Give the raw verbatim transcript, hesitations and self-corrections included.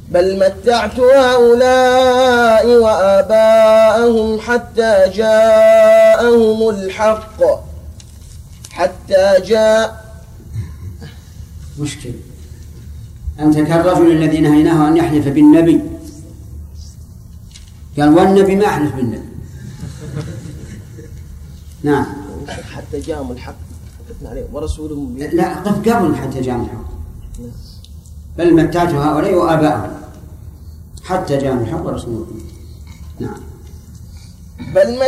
بل متعت هؤلاء وآباءهم حتى جاءهم الحق حتى جاء مشكل. أنت كالرجل الذي نهيناه أن يحلف بالنبي، قال والنبي ما أحلف بالنبي. نعم. حتى جاءهم الحق ورسولهم. لا قف قبل حتى جاءهم الحق. بل متعت هؤلاء وآباءهم حتى جاءهم الحق ورسولهم. نعم. بل